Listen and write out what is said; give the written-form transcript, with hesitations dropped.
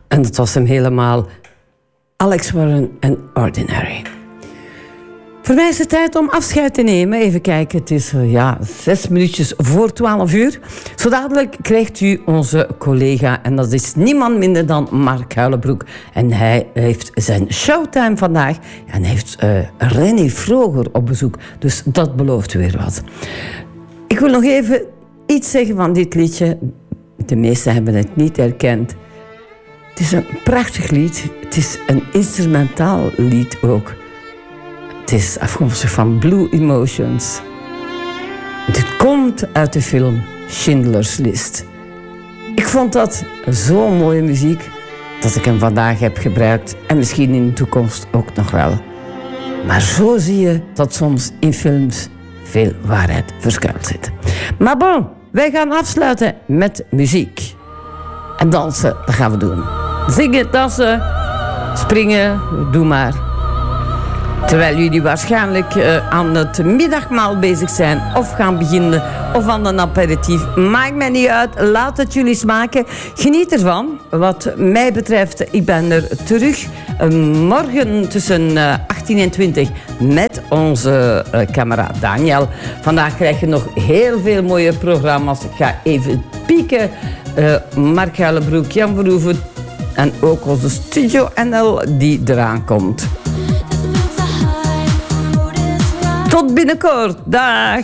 En dat was hem helemaal. Alex Warren en Ordinary. Voor mij is het tijd om afscheid te nemen. Even kijken, het is 6 minuutjes voor 12 uur. Zo dadelijk krijgt u onze collega. En dat is niemand minder dan Mark Huilenbroek. En hij heeft zijn showtime vandaag. En hij heeft René Vroger op bezoek. Dus dat belooft weer wat. Ik wil nog even iets zeggen van dit liedje. De meesten hebben het niet herkend. Het is een prachtig lied. Het is een instrumentaal lied ook. Het is afkomstig van Blue Emotions. Dit komt uit de film Schindler's List. Ik vond dat zo'n mooie muziek dat ik hem vandaag heb gebruikt. En misschien in de toekomst ook nog wel. Maar zo zie je dat soms in films veel waarheid verschuild zit. Maar bon, wij gaan afsluiten met muziek. En dansen, dat gaan we doen. Zingen, dansen, springen, doe maar. Terwijl jullie waarschijnlijk aan het middagmaal bezig zijn of gaan beginnen of aan een aperitief. Maakt mij niet uit, laat het jullie smaken. Geniet ervan. Wat mij betreft, ik ben er terug morgen tussen 18 en 20 met onze kameraad Daniel. Vandaag krijg je nog heel veel mooie programma's. Ik ga even pieken. Mark Huilenbroek, Jan Verhoeven en ook onze Studio NL die eraan komt. Tot binnenkort. Dag.